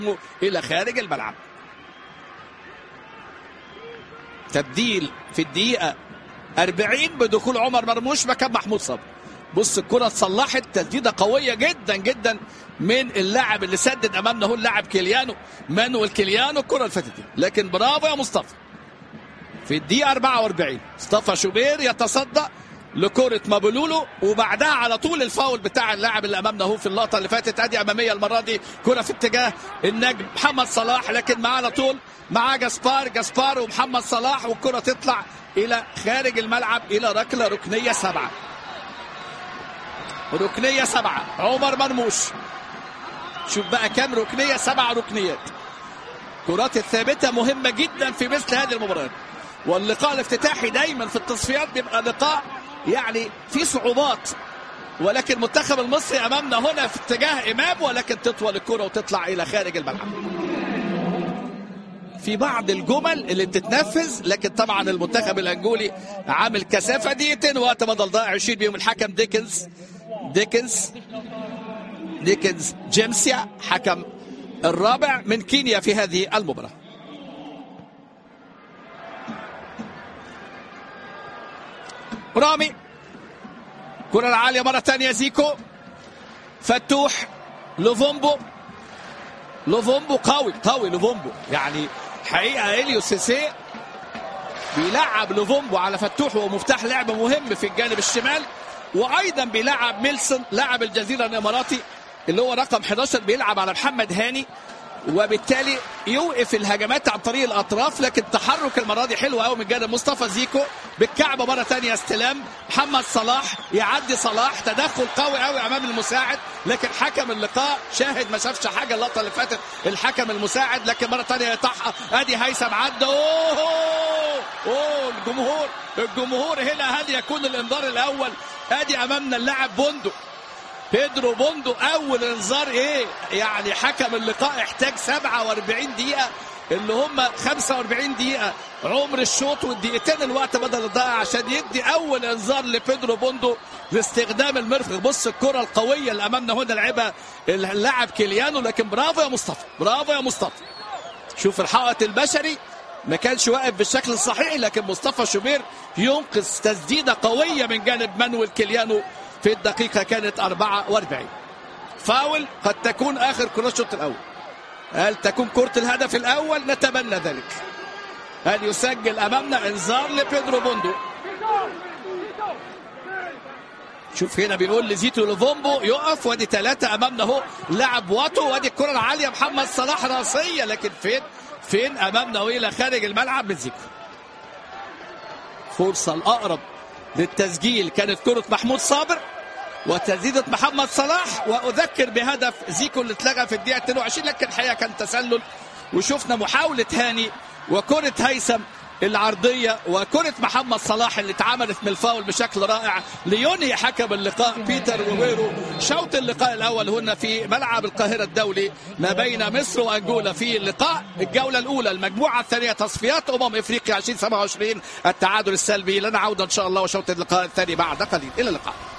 إلى خارج الملعب. تبديل في الدقيقة 40 بدخول عمر مرموش مكان محمود صبري. بص الكرة اتصلحت، تسديدة قوية جدا جدا من اللاعب اللي سدد امامنا هو اللاعب كيليانو مانويل كيليانو الكرة اللي فاتت دي، لكن برافو يا مصطفى. في الدقيقة 44 مصطفى شوبير يتصدى لكرة مابولولو، وبعدها على طول الفاول بتاع اللاعب اللي امامنا هو في اللقطة اللي فاتت. ادي امامية المرة دي، كرة في اتجاه النجم محمد صلاح، لكن معاه على طول معاه جاسبار ومحمد صلاح، والكرة تطلع الى خارج الملعب الى ركلة ركنية 7. ركنية 7 عمر مرموش. شوف بقى كام ركنية، 7 ركنيات. كرات الثابتة مهمة جدا في مثل هذه المباريات، واللقاء الافتتاحي دايما في التصفيات بيبقى لقاء يعني في صعوبات، ولكن المنتخب المصري امامنا هنا في اتجاه امام، ولكن تطول الكرة وتطلع الى خارج الملعب. في بعض الجمل اللي بتتنفذ، لكن طبعا المنتخب الانجولي عامل كثافة دقيقتين وقت بدل ضائع 20 بيهم. الحكم ديكنز جيمسيا حكم الرابع من كينيا في هذه المباراة. رامي كرة العالية مرة ثانية، زيكو فتوح لوفومبو قوي لوفومبو، يعني حقيقة إليو سيسي بيلعب لوفومبو على فتوح، وهو مفتاح لعب مهم في الجانب الشمال، وايضا بيلعب ميلسون لاعب الجزيرة الاماراتي اللي هو رقم 11 بيلعب على محمد هاني، وبالتالي يوقف الهجمات عن طريق الاطراف. لكن تحرك المره دي حلو قوي من جانب مصطفى زيكو بالكعبه مره ثانيه، استلام محمد صلاح، يعدي صلاح، تدخل قوي قوي امام المساعد، لكن حكم اللقاء شاهد ما شافش حاجه اللقطه اللي فاتت الحكم المساعد، لكن مره ثانيه يطحها. ادي هيثم عدى، اوه الجمهور هنا، هل يكون الانذار الاول؟ ادي امامنا اللاعب بيدرو بوندو، اول انذار. ايه يعني حكم اللقاء احتاج 47 دقيقة اللي هم 45 دقيقة عمر الشوط والدقيقتين الوقت بدل الضائع عشان يدي اول انذار لبيدرو بوندو لاستخدام المرفق. بص الكرة القوية اللي امامنا هنا لعبها اللاعب كيليانو، لكن برافو يا مصطفى. شوف الحائط البشري ما كانش واقف بالشكل الصحيح، لكن مصطفى شوبير ينقذ تسديدة قوية من جانب مانويل كيليانو في الدقيقة كانت 44. فاول قد تكون آخر كرة الشوط الأول. هل تكون كرة الهدف الأول؟ نتمنى ذلك. هل يسجل أمامنا إنذار لبيدرو بوندو؟ شوف هنا بيقول لزيتو لوفومبو يقف، وادي 3 أمامنا اهو لاعب واتو، وادي الكرة العالية محمد صلاح راسية، لكن فين أمامنا اهو إلى خارج الملعب من زيكو. فرصة الأقرب للتسجيل كانت كرة محمود صابر وتسديدة محمد صلاح، وأذكر بهدف زيكو اللي اتلغى في الدقيقة 22، لكن الحقيقة كان تسلل. وشفنا محاولة هاني وكرة هيثم العرضية وكرة محمد صلاح اللي اتعملت من الفاول بشكل رائع لينهي حكم اللقاء بيتر وغيره شوط اللقاء الأول هنا في ملعب القاهرة الدولي ما بين مصر وأنجولا في اللقاء الجولة الأولى المجموعة الثانية تصفيات إفريقيا 2027. التعادل السلبي لنا عودة إن شاء الله، وشوط اللقاء الثاني بعد قليل. إلى اللقاء.